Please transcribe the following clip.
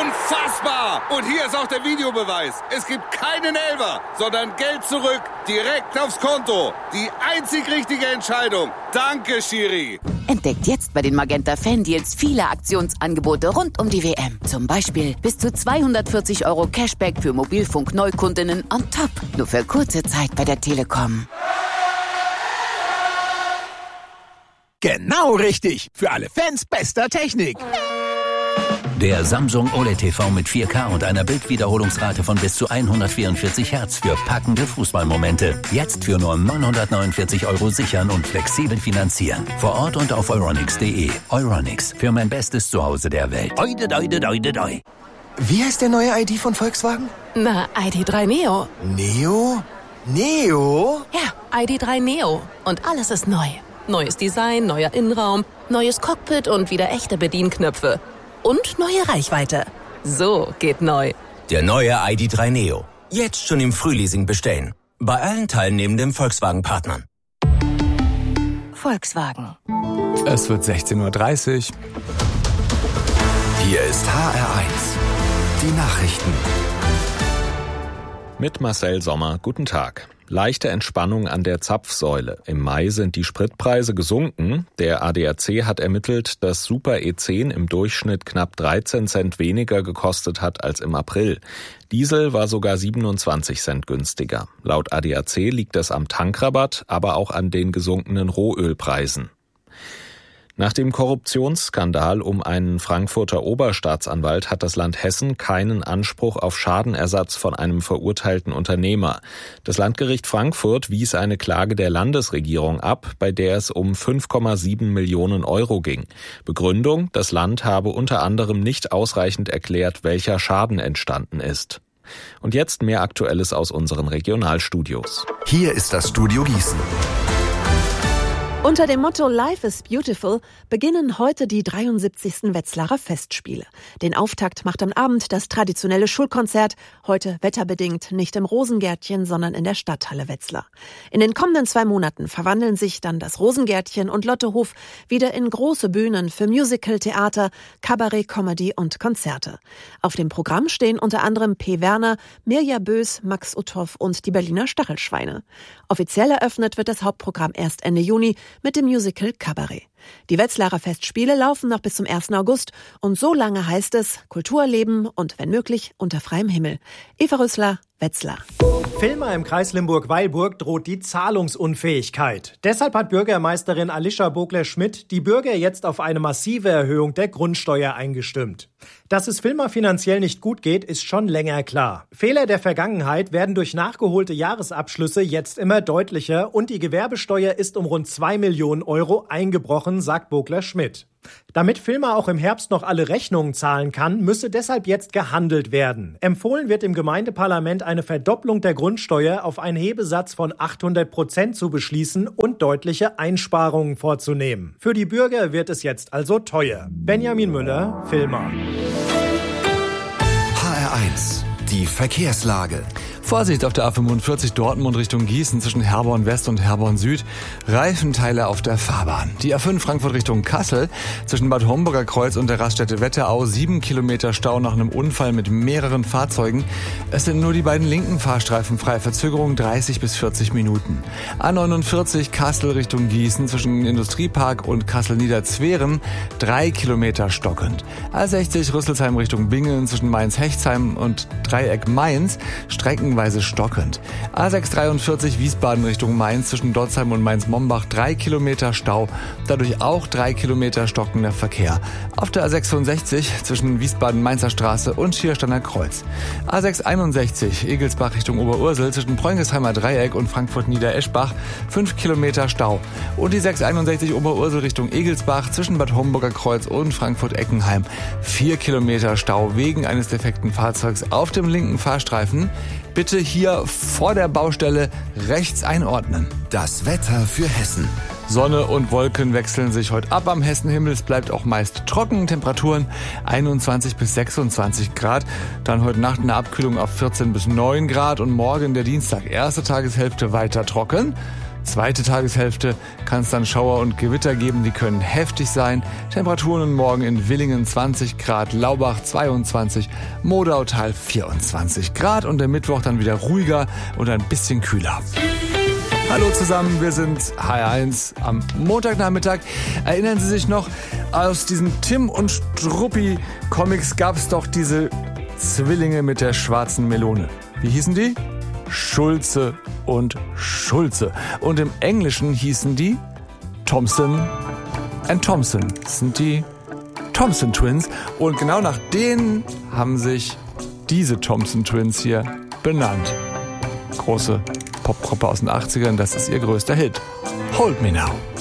Unfassbar! Und hier ist auch der Videobeweis. Es gibt keinen Elfer, sondern Geld zurück, direkt aufs Konto. Die einzig richtige Entscheidung. Danke, Schiri. Entdeckt jetzt bei den Magenta Fan-Deals viele Aktionsangebote rund um die WM. Zum Beispiel bis zu 240 € Cashback für Mobilfunk-Neukundinnen on top. Nur für kurze Zeit bei der Telekom. Genau richtig. Für alle Fans bester Technik. Der Samsung OLED TV mit 4K und einer Bildwiederholungsrate von bis zu 144 Hertz für packende Fußballmomente. Jetzt für nur 949 € sichern und flexibel finanzieren. Vor Ort und auf euronics.de. Euronics, für mein bestes Zuhause der Welt. Oide, doide, doide, doi. Wie heißt der neue ID von Volkswagen? Na, ID.3 Neo. Neo? Neo? Ja, ID.3 Neo. Und alles ist neu. Neues Design, neuer Innenraum, neues Cockpit und wieder echte Bedienknöpfe. Und neue Reichweite. So geht neu. Der neue ID.3 Neo. Jetzt schon im Frühleasing bestellen. Bei allen teilnehmenden Volkswagen-Partnern. Volkswagen. Es wird 16:30 Uhr. Hier ist HR1. Die Nachrichten. Mit Marcel Sommer, guten Tag. Leichte Entspannung an der Zapfsäule. Im Mai sind die Spritpreise gesunken. Der ADAC hat ermittelt, dass Super E10 im Durchschnitt knapp 13 Cent weniger gekostet hat als im April. Diesel war sogar 27 Cent günstiger. Laut ADAC liegt das am Tankrabatt, aber auch an den gesunkenen Rohölpreisen. Nach dem Korruptionsskandal um einen Frankfurter Oberstaatsanwalt hat das Land Hessen keinen Anspruch auf Schadenersatz von einem verurteilten Unternehmer. Das Landgericht Frankfurt wies eine Klage der Landesregierung ab, bei der es um 5,7 Millionen € ging. Begründung: Das Land habe unter anderem nicht ausreichend erklärt, welcher Schaden entstanden ist. Und jetzt mehr Aktuelles aus unseren Regionalstudios. Hier ist das Studio Gießen. Unter dem Motto Life is Beautiful beginnen heute die 73. Wetzlarer Festspiele. Den Auftakt macht am Abend das traditionelle Schulkonzert, heute wetterbedingt nicht im Rosengärtchen, sondern in der Stadthalle Wetzlar. In den kommenden 2 Monaten verwandeln sich dann das Rosengärtchen und Lottehof wieder in große Bühnen für Musical, Theater, Kabarett, Comedy und Konzerte. Auf dem Programm stehen unter anderem P. Werner, Mirja Bös, Max Uthoff und die Berliner Stachelschweine. Offiziell eröffnet wird das Hauptprogramm erst Ende Juni mit dem Musical Kabarett. Die Wetzlarer Festspiele laufen noch bis zum 1. August und so lange heißt es Kultur erleben und wenn möglich unter freiem Himmel. Eva Rüssler, Wetzlar. Filmer im Kreis Limburg-Weilburg droht die Zahlungsunfähigkeit. Deshalb hat Bürgermeisterin Alicia Bogler-Schmidt die Bürger jetzt auf eine massive Erhöhung der Grundsteuer eingestimmt. Dass es Filmer finanziell nicht gut geht, ist schon länger klar. Fehler der Vergangenheit werden durch nachgeholte Jahresabschlüsse jetzt immer deutlicher und die Gewerbesteuer ist um rund 2 Millionen € eingebrochen, sagt Bogler-Schmidt. Damit Filmer auch im Herbst noch alle Rechnungen zahlen kann, müsse deshalb jetzt gehandelt werden. Empfohlen wird im Gemeindeparlament eine Verdopplung der Grundsteuer auf einen Hebesatz von 800% zu beschließen und deutliche Einsparungen vorzunehmen. Für die Bürger wird es jetzt also teuer. Benjamin Müller, Filmer. HR1. Die Verkehrslage. Vorsicht auf der A45 Dortmund Richtung Gießen zwischen Herborn West und Herborn Süd. Reifenteile auf der Fahrbahn. Die A5 Frankfurt Richtung Kassel zwischen Bad Homburger Kreuz und der Raststätte Wetterau. 7 Kilometer Stau nach einem Unfall mit mehreren Fahrzeugen. Es sind nur die beiden linken Fahrstreifen frei. Verzögerung 30 bis 40 Minuten. A49 Kassel Richtung Gießen zwischen Industriepark und Kassel-Niederzweren. 3 Kilometer stockend. A60 Rüsselsheim Richtung Bingen zwischen Mainz-Hechtsheim und Dreieck Mainz. Streckenweise stockend. A643 Wiesbaden Richtung Mainz zwischen Dotzheim und Mainz-Mombach 3 Kilometer Stau, dadurch auch 3 Kilometer stockender Verkehr. Auf der A66 zwischen Wiesbaden-Mainzer Straße und Schiersteiner Kreuz. A661 Egelsbach Richtung Oberursel zwischen Preungesheimer Dreieck und Frankfurt-Niedereschbach 5 Kilometer Stau. Und die 661 Oberursel Richtung Egelsbach zwischen Bad Homburger Kreuz und Frankfurt-Eckenheim 4 Kilometer Stau wegen eines defekten Fahrzeugs auf dem linken Fahrstreifen. Bitte hier vor der Baustelle rechts einordnen. Das Wetter für Hessen. Sonne und Wolken wechseln sich heute ab am Hessenhimmel. Es bleibt auch meist trocken. Temperaturen 21 bis 26 Grad. Dann heute Nacht eine Abkühlung auf 14 bis 9 Grad. Und morgen der Dienstag, erste Tageshälfte, weiter trocken. Zweite Tageshälfte kann es dann Schauer und Gewitter geben, die können heftig sein. Temperaturen morgen in Villingen 20 Grad, Laubach 22, Modautal 24 Grad und der Mittwoch dann wieder ruhiger und ein bisschen kühler. Hallo zusammen, wir sind HR1 am Montagnachmittag. Erinnern Sie sich noch, aus diesen Tim und Struppi Comics gab es doch diese Zwillinge mit der schwarzen Melone. Wie hießen die? Schulze und Schulze. Und im Englischen hießen die Thompson and Thompson. Das sind die Thompson Twins. Und genau nach denen haben sich diese Thompson Twins hier benannt. Große Popgruppe aus den 80ern, das ist ihr größter Hit. Hold Me Now.